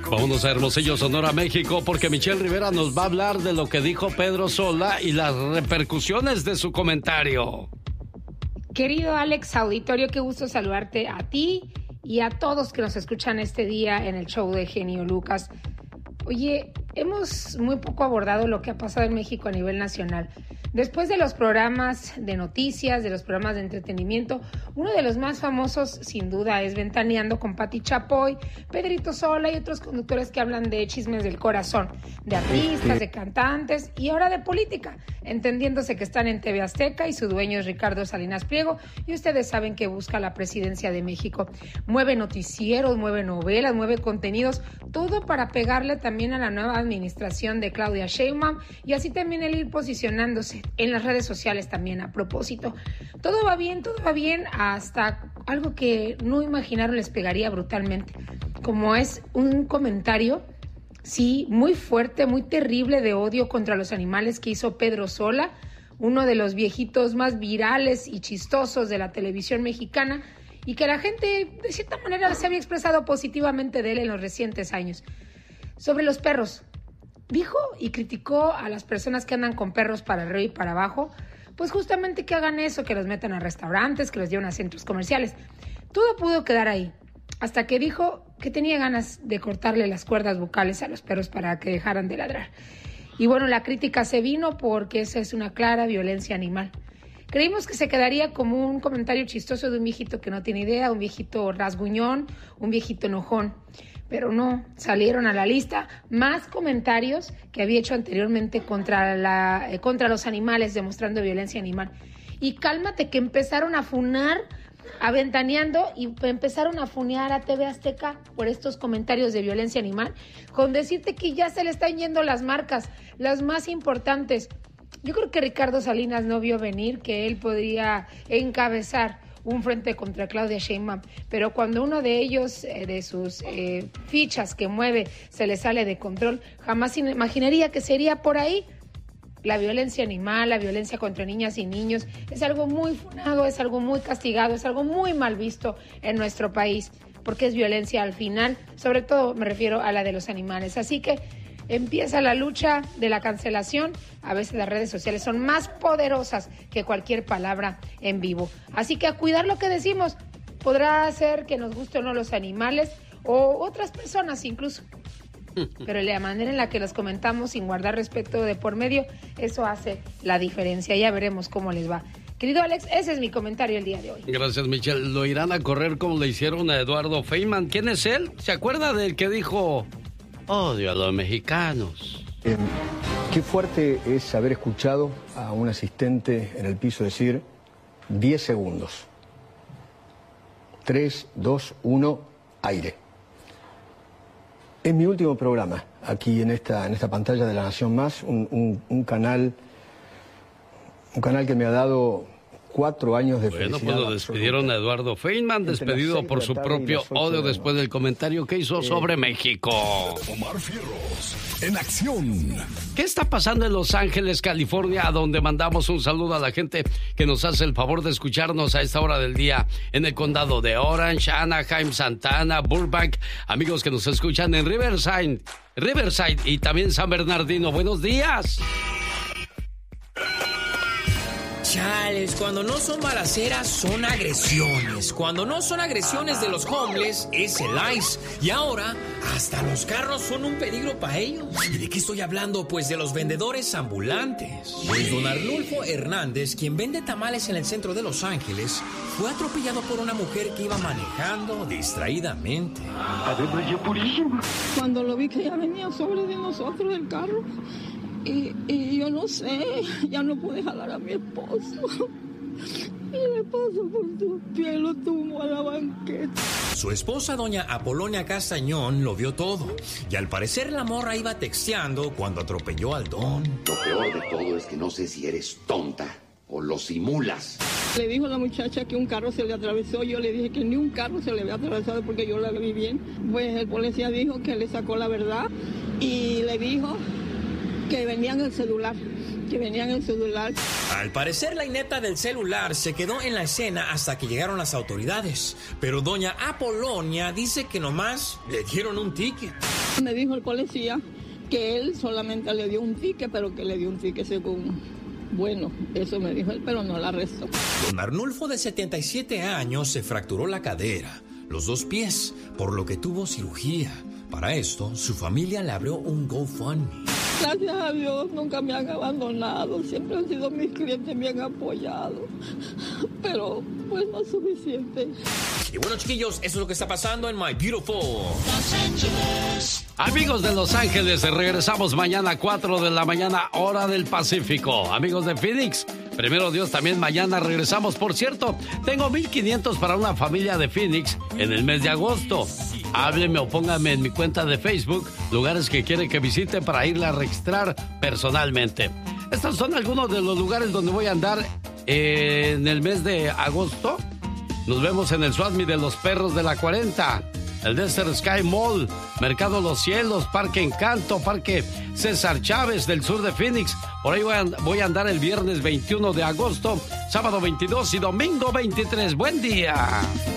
Vámonos a Hermosillo, Sonora, México, porque Michelle Rivera nos va a hablar de lo que dijo Pedro Sola y las repercusiones de su comentario. Querido Alex Auditorio, qué gusto saludarte a ti y a todos que nos escuchan este día en el show de Genio Lucas. Oye, hemos muy poco abordado lo que ha pasado en México a nivel nacional. Después de los programas de noticias, de los programas de entretenimiento, uno de los más famosos, sin duda, es Ventaneando con Pati Chapoy, Pedrito Sola y otros conductores que hablan de chismes del corazón, de artistas, de cantantes y ahora de política, entendiéndose que están en TV Azteca y su dueño es Ricardo Salinas Pliego y ustedes saben que busca la presidencia de México. Mueve noticieros, mueve novelas, mueve contenidos, todo para pegarle también a la nueva administración de Claudia Sheinbaum y así también el ir posicionándose en las redes sociales también a propósito. Todo va bien hasta algo que no imaginaron les pegaría brutalmente, como es un comentario, sí, muy fuerte, muy terrible de odio contra los animales que hizo Pedro Sola, uno de los viejitos más virales y chistosos de la televisión mexicana y que la gente de cierta manera se había expresado positivamente de él en los recientes años. Sobre los perros, dijo y criticó a las personas que andan con perros para arriba y para abajo, pues justamente que hagan eso, que los metan a restaurantes, que los lleven a centros comerciales. Todo pudo quedar ahí, hasta que dijo que tenía ganas de cortarle las cuerdas vocales a los perros para que dejaran de ladrar. Y bueno, la crítica se vino porque esa es una clara violencia animal. Creímos que se quedaría como un comentario chistoso de un viejito que no tiene idea, un viejito rasguñón, un viejito enojón. Pero no, salieron a la lista más comentarios que había hecho anteriormente contra los animales, demostrando violencia animal. Y cálmate, que empezaron a funar a Ventaneando y empezaron a funear a TV Azteca por estos comentarios de violencia animal, con decirte que ya se le están yendo las marcas, las más importantes. Yo creo que Ricardo Salinas no vio venir que él podría encabezar un frente contra Claudia Sheinbaum, pero cuando uno de ellos, de sus fichas que mueve, se le sale de control, jamás imaginaría que sería por ahí. La violencia animal, la violencia contra niñas y niños, es algo muy funado, es algo muy castigado, es algo muy mal visto en nuestro país, porque es violencia al final, sobre todo me refiero a la de los animales. Así que empieza la lucha de la cancelación. A veces las redes sociales son más poderosas que cualquier palabra en vivo. Así que a cuidar lo que decimos. Podrá ser que nos guste o no los animales o otras personas incluso. Pero la manera en la que los comentamos sin guardar respeto de por medio, eso hace la diferencia. Ya veremos cómo les va. Querido Alex, ese es mi comentario el día de hoy. Gracias, Michelle. Lo irán a correr como le hicieron a Eduardo Feynman. ¿Quién es él? ¿Se acuerda del que dijo: odio a los mexicanos? Qué fuerte es haber escuchado a un asistente en el piso decir 10 segundos. 3, 2, 1, aire. Es mi último programa aquí en esta pantalla de La Nación Más, un canal que me ha dado 4 años de felicidad. Bueno, pues lo despidieron a Eduardo Feynman, despedido por su propio odio después del comentario que hizo sobre México. Omar Fierros, en acción. ¿Qué está pasando en Los Ángeles, California, donde mandamos un saludo a la gente que nos hace el favor de escucharnos a esta hora del día en el condado de Orange, Anaheim, Santana, Burbank, amigos que nos escuchan en Riverside y también San Bernardino? Buenos días. Chales, cuando no son balaceras, son agresiones. Cuando no son agresiones de los homeless, es el ICE. Y ahora, hasta los carros son un peligro para ellos. ¿Y de qué estoy hablando? Pues de los vendedores ambulantes. Pues don Arnulfo Hernández, quien vende tamales en el centro de Los Ángeles, fue atropellado por una mujer que iba manejando distraídamente. Cuando lo vi que ya venía sobre de nosotros el carro, y yo no sé, ya no pude jalar a mi esposo. Y le pasó por su pie, lo tumbó a la banqueta. Su esposa, doña Apolonia Castañón, lo vio todo. Y al parecer la morra iba texteando cuando atropelló al don. Lo peor de todo es que no sé si eres tonta o lo simulas. Le dijo la muchacha que un carro se le atravesó. Yo le dije que ni un carro se le había atravesado porque yo la vi bien. Pues el policía dijo que le sacó la verdad y le dijo que venían en el celular. Al parecer, la neta del celular se quedó en la escena hasta que llegaron las autoridades. Pero doña Apolonia dice que nomás le dieron un ticket. Me dijo el policía que él solamente le dio un ticket, pero que le dio un ticket según... Bueno, eso me dijo él, pero no la arrestó. Don Arnulfo, de 77 años, se fracturó la cadera, los 2 pies, por lo que tuvo cirugía. Para esto, su familia le abrió un GoFundMe. Gracias a Dios, nunca me han abandonado. Siempre han sido mis clientes, me han apoyado. Pero, pues, no es suficiente. Y bueno, chiquillos, eso es lo que está pasando en My Beautiful Los Ángeles. Amigos de Los Ángeles, regresamos mañana a 4 de la mañana, hora del Pacífico. Amigos de Phoenix, primero Dios, también mañana regresamos. Por cierto, tengo 1,500 para una familia de Phoenix en el mes de agosto. Hábleme o póngame en mi cuenta de Facebook lugares que quiere que visite para irla a registrar personalmente. Estos son algunos de los lugares donde voy a andar en el mes de agosto. Nos vemos en el Swap-Meet de los Perros de la 40, el Desert Sky Mall, Mercado Los Cielos, Parque Encanto, Parque César Chávez del sur de Phoenix. Por ahí voy a andar el viernes 21 de agosto, sábado 22 y domingo 23. ¡Buen día!